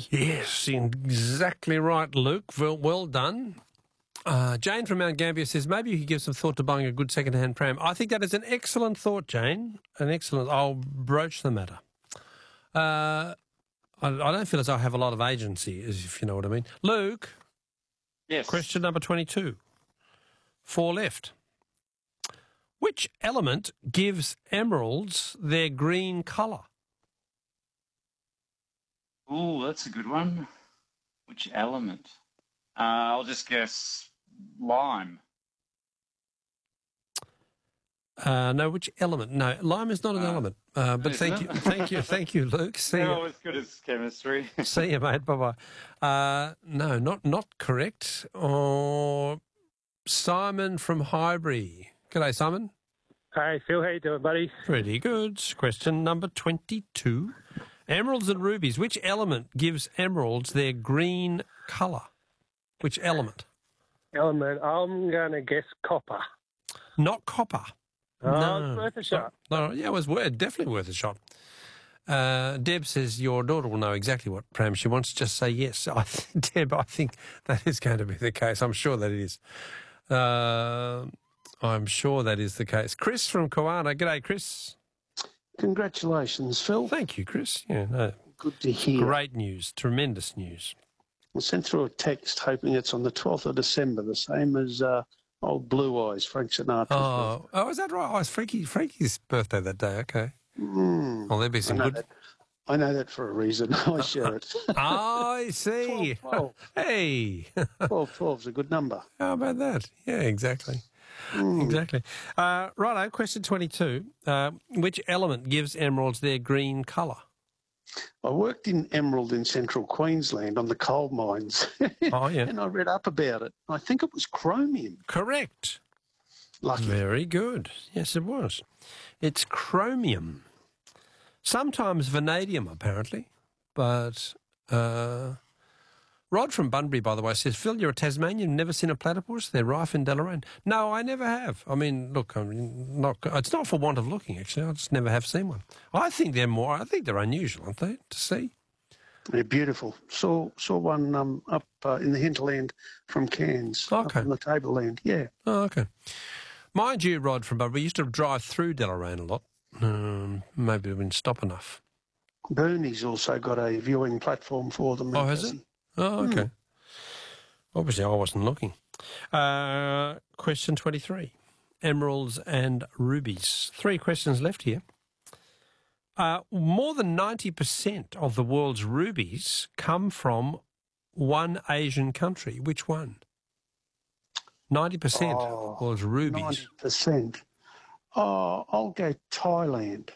Yes, exactly right, Luke. Well done. Jane from Mount Gambier says, maybe you could give some thought to buying a good second-hand pram. I think that is an excellent thought, Jane. I'll broach the matter. I don't feel as though I have a lot of agency, if you know what I mean. Luke? Yes. Question number 22. 4 left. Which element gives emeralds their green colour? Ooh, that's a good one. Which element? I'll just guess lime. No, which element? No, lime is not an element. But thank you, Luke. See They're you. always good as chemistry. See you, mate. Bye-bye. No, not correct. Or Simon from Highbury. G'day, Simon. Hey, Phil, how you doing, buddy? Pretty good. Question number 22. Emeralds and rubies. Which element gives emeralds their green colour? Which element? Element, I'm going to guess copper. Not copper. No, it's worth a shot. No, yeah, it was definitely worth a shot. Deb says your daughter will know exactly what pram she wants. Just say yes. Deb, I think that is going to be the case. I'm sure that it is. I'm sure that is the case. Chris from Koana. G'day, Chris. Congratulations, Phil. Thank you, Chris. Yeah, no, good to hear. Great news. Tremendous news. I sent through a text hoping it's on the 12th of December, the same as old Blue Eyes, Frank Sinatra. Oh, is that right? Oh, it's Freaky's birthday that day. Okay. Well, there'll be some good... I know that for a reason. I share it. I see. 12. Hey. 12's a good number. How about that? Yeah, exactly. Exactly. Righto, question 22. Which element gives emeralds their green colour? I worked in Emerald in central Queensland on the coal mines. Oh, yeah. And I read up about it. I think it was chromium. Correct. Lucky. Very good. Yes, it was. It's chromium. Sometimes vanadium, apparently. But Rod from Bunbury, by the way, says, Phil, you're a Tasmanian, never seen a platypus? They're rife in Deloraine. No, I never have. I mean, look, it's not for want of looking, actually. I just never have seen one. I think they're unusual, aren't they, to see? They're beautiful. Saw one up in the hinterland from Cairns. Okay. Up in the tableland, yeah. Oh, okay. Mind you, Rod from Bunbury, we used to drive through Deloraine a lot. Maybe we didn't stop enough. Bernie's also got a viewing platform for them. Oh, has it? Oh, okay. Obviously, I wasn't looking. Question 23. Emeralds and rubies. 3 questions left here. More than 90% of the world's rubies come from one Asian country. Which one? 90% of the world's rubies. 90%. Oh, I'll go Thailand.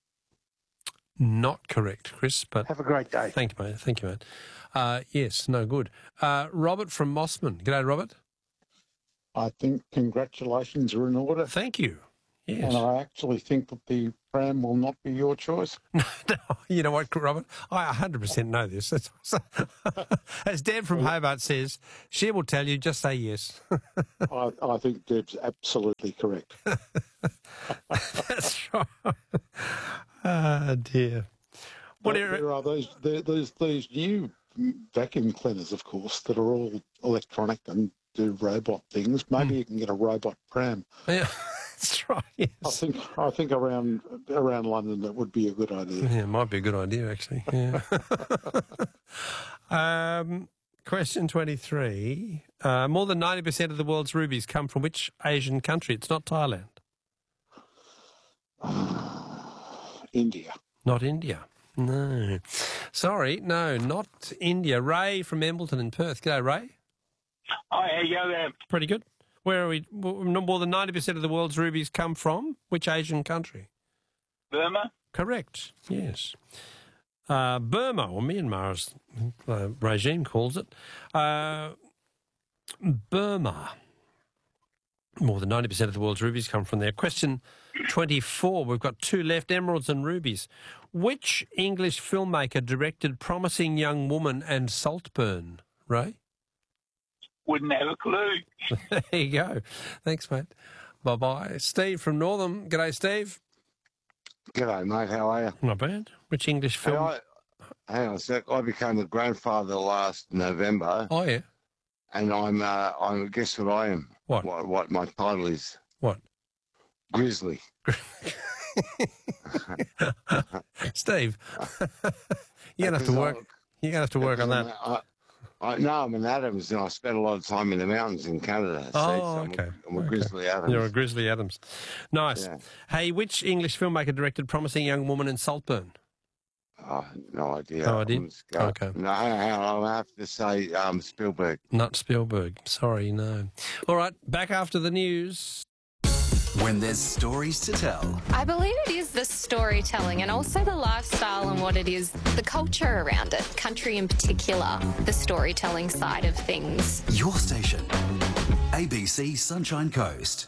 Not correct, Chris, but... Have a great day. Thank you, mate. Yes, no good. Robert from Mossman. G'day, Robert. I think congratulations are in order. Thank you. Yes. And I actually think that the pram will not be your choice. No, you know what, Robert? I 100% know this. As Deb from Hobart says, she will tell you, just say yes. I think Deb's absolutely correct. That's right. Oh, dear. There are these new vacuum cleaners, of course, that are all electronic and do robot things. Maybe you can get a robot pram. Yeah, that's right. Yes. I think around London that would be a good idea. Yeah, it might be a good idea actually. Yeah. Question 23. More than 90% of the world's rubies come from which Asian country? It's not Thailand. India. Not India. No. Sorry, no, not India. Ray from Embleton in Perth. G'day, Ray. Hi, how you go there? Pretty good. Where are we? More than 90% of the world's rubies come from which Asian country? Burma? Correct, yes. Burma, or Myanmar as the regime calls it. Burma. More than 90% of the world's rubies come from there. Question 24. We've got 2 left, emeralds and rubies. Which English filmmaker directed Promising Young Woman and Saltburn, Ray? Wouldn't have a clue. There you go. Thanks, mate. Bye-bye. Steve from Northam. G'day, Steve. G'day, mate. How are you? Not bad. Which English film? hang on a sec. I became a grandfather last November, Oh, yeah. and I'm guess what I am? What? What my title is? What? Grizzly. Steve, you're going to have to work. You're going to have to work on that. I'm an Adams, and I spent a lot of time in the mountains in Canada. Okay. I'm a Grizzly Adams. You're a Grizzly Adams. Nice. Yeah. Hey, which English filmmaker directed Promising Young Woman in Saltburn? Oh, no idea. No idea? Okay. No, hang on, I'll have to say Spielberg. Not Spielberg. Sorry, no. All right, back after the news. When there's stories to tell. I believe it is the storytelling and also the lifestyle and what it is, the culture around it, country in particular, the storytelling side of things. Your station, ABC Sunshine Coast.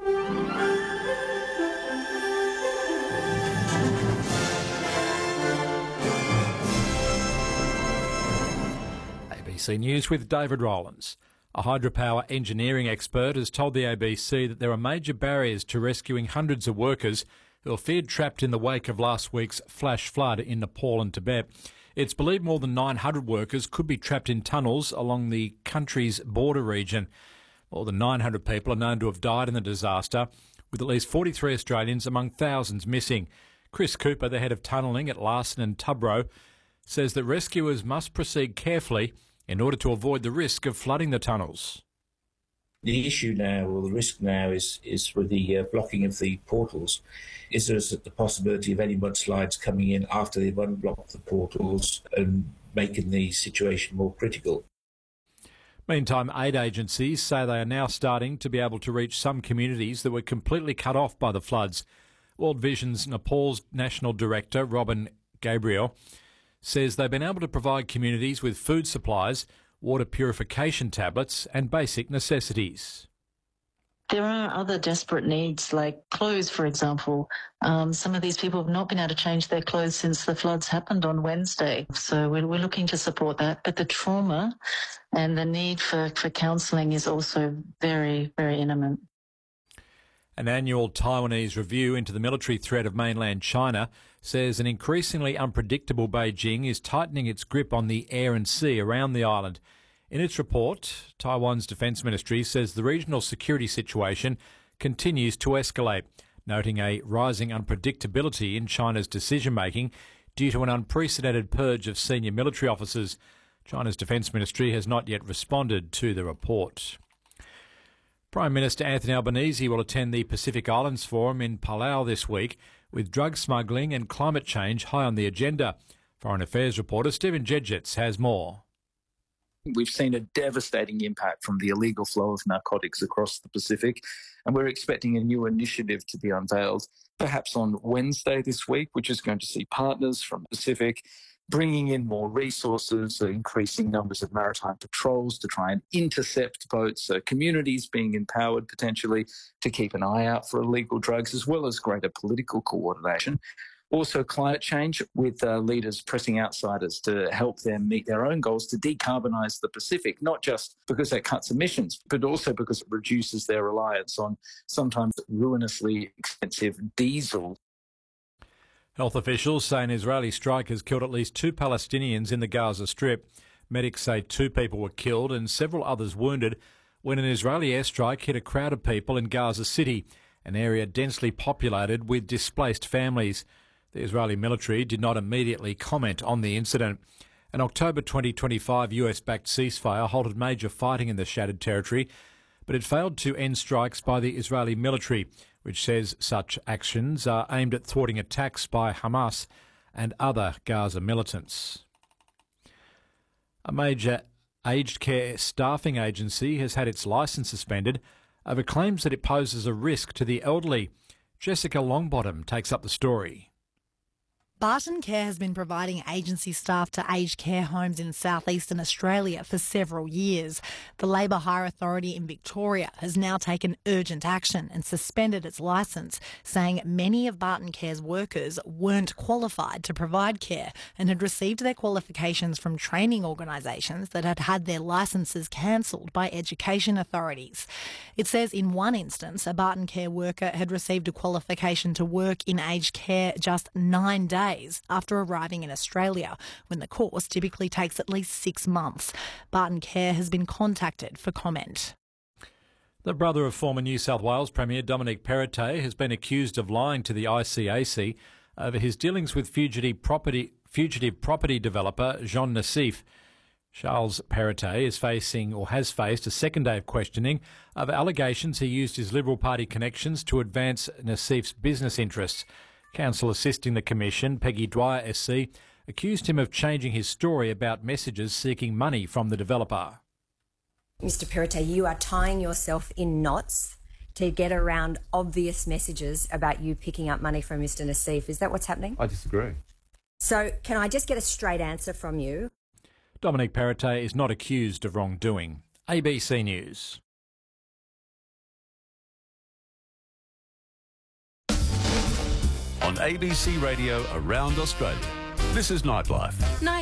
ABC News with David Rowlands. A hydropower engineering expert has told the ABC that there are major barriers to rescuing hundreds of workers who are feared trapped in the wake of last week's flash flood in Nepal and Tibet. It's believed more than 900 workers could be trapped in tunnels along the country's border region. More than 900 people are known to have died in the disaster, with at least 43 Australians among thousands missing. Chris Cooper, the head of tunnelling at Larson and Tubro, says that rescuers must proceed carefully in order to avoid the risk of flooding the tunnels. The issue now, or the risk now, is with the blocking of the portals. Is there the possibility of any mudslides coming in after they've unblocked the portals and making the situation more critical? Meantime, aid agencies say they are now starting to be able to reach some communities that were completely cut off by the floods. World Vision's Nepal's National Director, Robin Gabriel, says they've been able to provide communities with food supplies, water purification tablets and basic necessities. There are other desperate needs like clothes, for example. Some of these people have not been able to change their clothes since the floods happened on Wednesday. So we're looking to support that. But the trauma and the need for counselling is also very, very imminent. An annual Taiwanese review into the military threat of mainland China says an increasingly unpredictable Beijing is tightening its grip on the air and sea around the island. In its report, Taiwan's Defence Ministry says the regional security situation continues to escalate, noting a rising unpredictability in China's decision-making due to an unprecedented purge of senior military officers. China's Defence Ministry has not yet responded to the report. Prime Minister Anthony Albanese will attend the Pacific Islands Forum in Palau this week, with drug smuggling and climate change high on the agenda. Foreign Affairs reporter Stephen Jedgetts has more. We've seen a devastating impact from the illegal flow of narcotics across the Pacific, and we're expecting a new initiative to be unveiled, perhaps on Wednesday this week, which is going to see partners from the Pacific bringing in more resources, increasing numbers of maritime patrols to try and intercept boats, communities being empowered potentially to keep an eye out for illegal drugs, as well as greater political coordination. Also climate change, with leaders pressing outsiders to help them meet their own goals to decarbonise the Pacific, not just because that cuts emissions, but also because it reduces their reliance on sometimes ruinously expensive diesel. Health officials say an Israeli strike has killed at least 2 Palestinians in the Gaza Strip. Medics say 2 people were killed and several others wounded when an Israeli airstrike hit a crowd of people in Gaza City, an area densely populated with displaced families. The Israeli military did not immediately comment on the incident. An October 2025 US-backed ceasefire halted major fighting in the shattered territory, but it failed to end strikes by the Israeli military, which says such actions are aimed at thwarting attacks by Hamas and other Gaza militants. A major aged care staffing agency has had its licence suspended over claims that it poses a risk to the elderly. Jessica Longbottom takes up the story. Barton Care has been providing agency staff to aged care homes in southeastern Australia for several years. The Labour Hire Authority in Victoria has now taken urgent action and suspended its licence, saying many of Barton Care's workers weren't qualified to provide care and had received their qualifications from training organisations that had had their licences cancelled by education authorities. It says in one instance, a Barton Care worker had received a qualification to work in aged care just 9 days days after arriving in Australia, when the course typically takes at least 6 months. Barton Care has been contacted for comment. The brother of former New South Wales Premier Dominic Perrottet has been accused of lying to the ICAC over his dealings with fugitive property developer Jean Nassif. Charles Perrottet has faced a second day of questioning over allegations he used his Liberal Party connections to advance Nassif's business interests. Counsel assisting the Commission, Peggy Dwyer SC, accused him of changing his story about messages seeking money from the developer. Mr Perrottet, you are tying yourself in knots to get around obvious messages about you picking up money from Mr Nassif. Is that what's happening? I disagree. So can I just get a straight answer from you? Dominic Perrottet is not accused of wrongdoing. ABC News. On ABC Radio around Australia, this is Nightlife. Night